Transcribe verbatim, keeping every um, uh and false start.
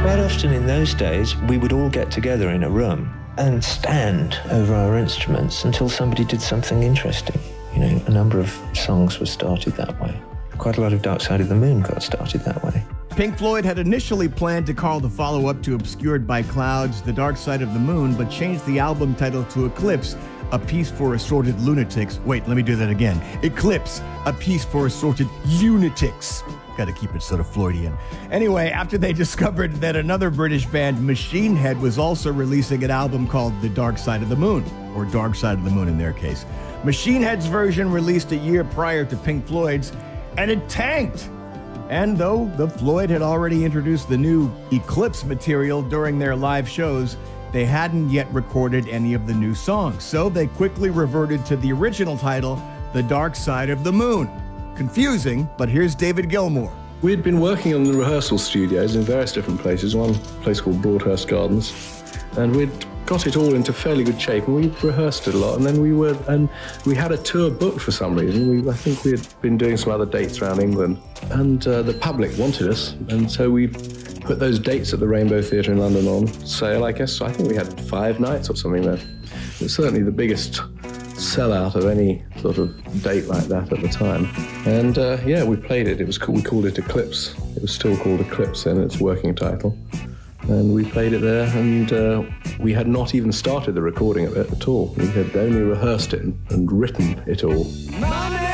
Quite often in those days, we would all get together in a room and stand over our instruments until somebody did something interesting. You know, a number of songs were started that way. Quite a lot of Dark Side of the Moon got started that way. Pink Floyd had initially planned to call the follow-up to Obscured by Clouds The Dark Side of the Moon, but changed the album title to Eclipse, A Piece for Assorted Lunatics. Wait, let me do that again. Eclipse, A Piece for Assorted Lunatics. Got to keep it sort of Floydian. Anyway, after they discovered that another British band, Machine Head, was also releasing an album called The Dark Side of the Moon, or Dark Side of the Moon in their case. Machine Head's version released a year prior to Pink Floyd's, and it tanked. And though the Floyd had already introduced the new Eclipse material during their live shows, they hadn't yet recorded any of the new songs. So they quickly reverted to the original title, The Dark Side of the Moon. Confusing, but here's David Gilmour. We had been working on the rehearsal studios in various different places, one place called Broadhurst Gardens, and we'd got it all into fairly good shape, and we rehearsed it a lot, and then we were, and we had a tour booked for some reason. We, I think we had been doing some other dates around England, and uh, the public wanted us, and so we put those dates at the Rainbow Theatre in London on sale, I guess. I think we had five nights or something there. It was certainly the biggest sellout of any sort of date like that at the time. And uh, yeah, we played it. It was cool. We called it Eclipse. It was still called Eclipse in its working title. And we played it there, and uh, we had not even started the recording of it at all. We had only rehearsed it and, and written it all. Money!